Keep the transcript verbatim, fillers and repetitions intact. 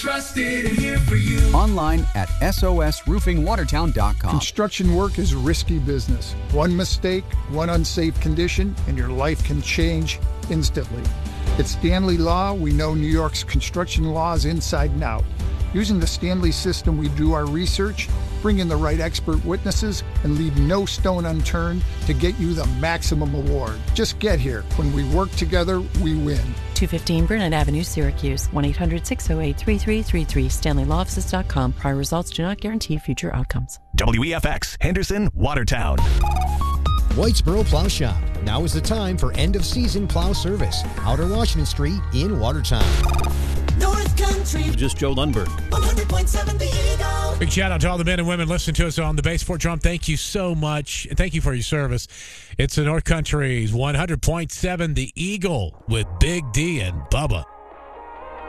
Trusted and here for you. Online at S O S roofing watertown dot com. Construction work is risky business. One mistake, one unsafe condition, and your life can change instantly. At Stanley Law, we know New York's construction laws inside and out. Using the Stanley system, we do our research, bring in the right expert witnesses, and leave no stone unturned to get you the maximum award. Just get here. When we work together, we win. two fifteen Burnett Avenue, Syracuse. one eight hundred six oh eight three three three three. Stanley Law Offices dot com. Prior results do not guarantee future outcomes. W E F X, Henderson, Watertown. Whitesboro Plow Shop. Now is the time for end-of-season plow service. Outer Washington Street in Watertown. North Country. Just Joe Lundberg. one hundred point seven The Eagle. Big shout out to all the men and women listening to us on the Base Fort Drum. Thank you so much. And thank you for your service. It's the North Country's one hundred point seven The Eagle with Big D and Bubba.